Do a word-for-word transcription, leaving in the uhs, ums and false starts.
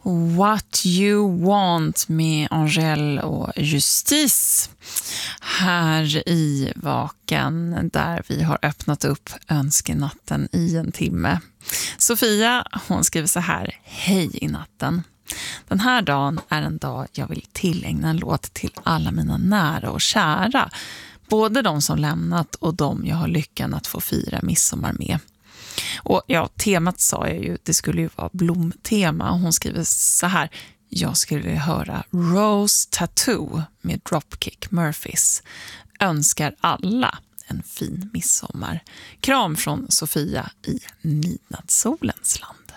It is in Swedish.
What You Want med Angèle och Justice här i Vaken, där vi har öppnat upp önskenatten i en timme. Sofia, hon skriver så här: hej i natten. Den här dagen är en dag jag vill tillägna en låt till alla mina nära och kära, både de som lämnat och de jag har lyckan att få fira midsommar med. Och ja, temat sa jag ju, det skulle ju vara blomtema. Hon skriver så här: jag skulle höra Rose Tattoo med Dropkick Murphys. Önskar alla en fin midsommar. Kram från Sofia i midnattssolens land.